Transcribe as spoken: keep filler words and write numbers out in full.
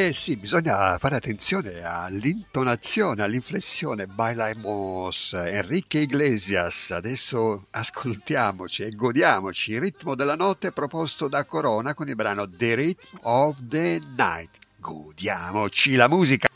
Eh sì, bisogna fare attenzione all'intonazione, all'inflessione. Bailamos, Enrique Iglesias. Adesso ascoltiamoci e godiamoci il ritmo della notte proposto da Corona con il brano The Rhythm of the Night. Godiamoci la musica.